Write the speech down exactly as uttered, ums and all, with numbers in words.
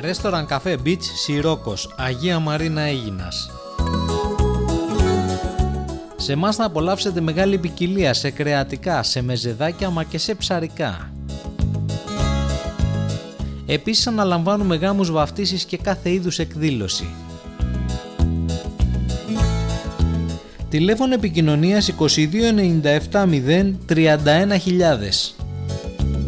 Ρέστοραν Καφέ Beach Σιρόκος, Αγία Μαρίνα Αίγινας. Σε εμάς θα απολαύσετε μεγάλη ποικιλία σε κρεατικά, σε μεζεδάκια μα και σε ψαρικά. Επίσης αναλαμβάνουμε γάμους, βαφτίσεις και κάθε είδους εκδήλωση. Τηλέφωνο επικοινωνίας είκοσι δύο ενενήντα επτά μηδέν τριάντα ένα χιλιάδες.